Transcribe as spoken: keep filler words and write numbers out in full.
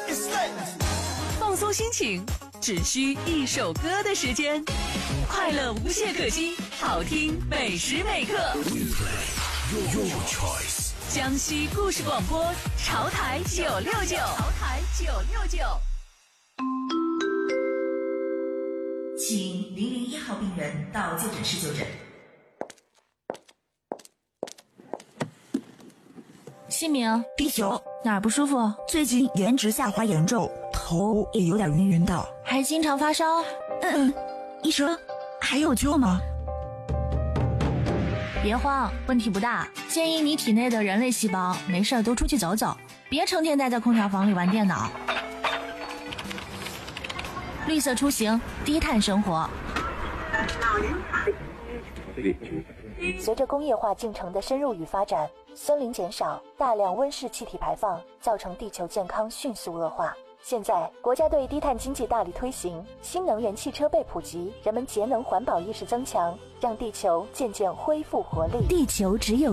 放松心情，只需一首歌的时间，快乐无懈可击，好听每时每刻。 Your choice。 江西故事广播，潮台九六九，潮台九六九。 请零零一号病人到就诊室就诊。 姓名第九， 哪儿不舒服？ 最近颜值下滑严重，头也有点晕晕的， 还经常发烧。 嗯，医生还有救吗？ 别慌，问题不大，建议你体内的人类细胞没事都出去走走，别成天待在空调房里玩电脑。绿色出行，低碳生活。 随着工业化进程的深入与发展，森林减少，大量温室气体排放，造成地球健康迅速恶化。现在，国家对低碳经济大力推行，新能源汽车被普及，人们节能环保意识增强，让地球渐渐恢复活力。 地球只有